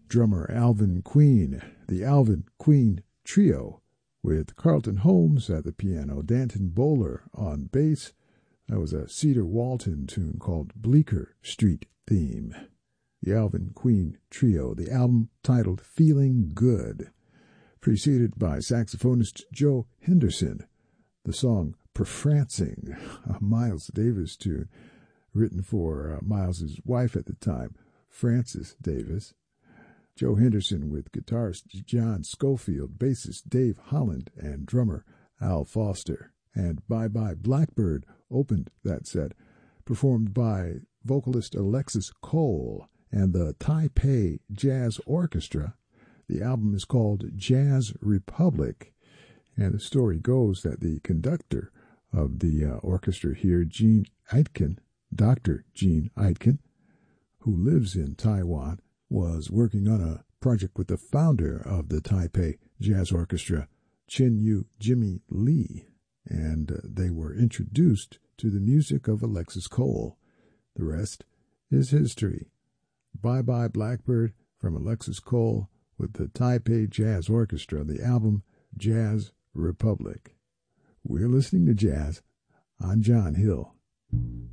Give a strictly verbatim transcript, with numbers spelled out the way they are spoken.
drummer Alvin Queen, the Alvin Queen Trio, with Carlton Holmes at the piano, Danton Bowler on bass. That was a Cedar Walton tune called Bleecker Street Theme. The Alvin Queen Trio, the album titled Feeling Good, preceded by saxophonist Joe Henderson. The song Prefrancing, a Miles Davis tune, written for uh, Miles's wife at the time, Frances Davis. Joe Henderson with guitarist John Schofield, bassist Dave Holland, and drummer Al Foster. And Bye Bye Blackbird opened that set, performed by vocalist Alexis Cole and the Taipei Jazz Orchestra. The album is called Jazz Republic, and the story goes that the conductor of the uh, orchestra here, Gene Aitken, Doctor Gene Aitken, who lives in Taiwan, was working on a project with the founder of the Taipei Jazz Orchestra, Chin Yu Jimmy Lee, and uh, they were introduced to the music of Alexis Cole. The rest is history. Bye Bye Blackbird from Alexis Cole with the Taipei Jazz Orchestra, the album Jazz Republic. We're listening to jazz. I'm John Hill.